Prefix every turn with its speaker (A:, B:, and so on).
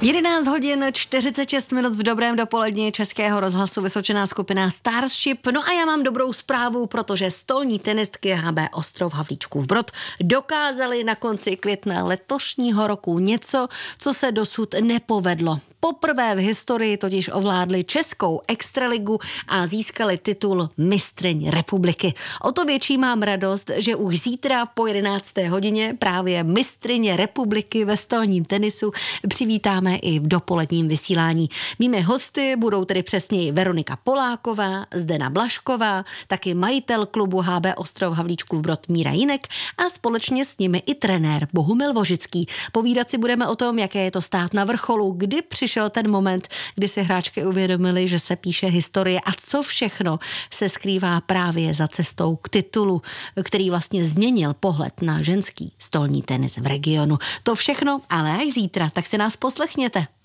A: 11 hodin 46 minut v dobrém dopoledni Českého rozhlasu vysočená skupina Starship. No a já mám dobrou zprávu, protože stolní tenistky HB Ostrov Havlíčkův Brod dokázali na konci května letošního roku něco, co se dosud nepovedlo. Poprvé v historii totiž ovládli českou extraligu a získali titul mistryň republiky. O to větší mám radost, že už zítra po 11. hodině právě mistryně republiky ve stolním tenisu přivítáme i v dopoledním vysílání. Mými hosty budou tedy přesněji Veronika Poláková, Zdena Blažková, taky majitel klubu HB Ostrov Havlíčkův Brod Míra Jinek a společně s nimi i trenér Bohumil Vožický. Povídat si budeme o tom, jaké je to stát na vrcholu, kdy přišel ten moment, kdy si hráčky uvědomili, že se píše historie a co všechno se skrývá právě za cestou k titulu, který vlastně změnil pohled na ženský stolní tenis v regionu. To všechno, ale až zítra, tak si nás poslechněte.